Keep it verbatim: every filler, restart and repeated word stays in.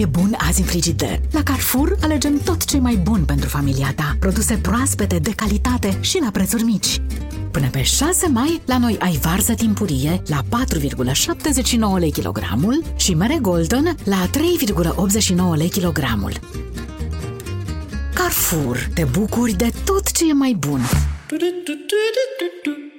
e bun azi în frigider? La Carrefour alegem tot ce e mai bun pentru familia ta. Produse proaspete, de calitate și la prețuri mici. Până pe șase mai, la noi ai varză timpurie la patru virgulă șaptezeci și nouă lei kilogramul și mere Golden la trei virgulă optzeci și nouă lei kilogramul. Carrefour, te bucuri de tot ce e mai bun.